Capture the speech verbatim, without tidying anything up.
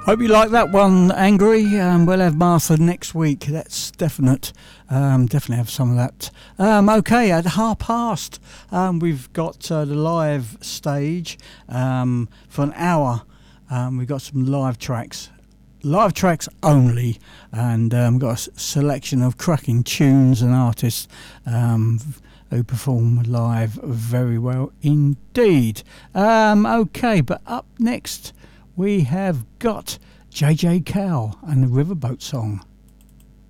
Hope you like that one, Angry. Um, we'll have Martha next week. That's definite. Um, definitely have some of that. Um, okay, at half past, um, we've got uh, the live stage um, for an hour. Um, we've got some live tracks. Live tracks only, and um, got a s- selection of cracking tunes and artists um, who perform live very well indeed. Um, okay, but up next we have got J J Cowell and the Riverboat Song.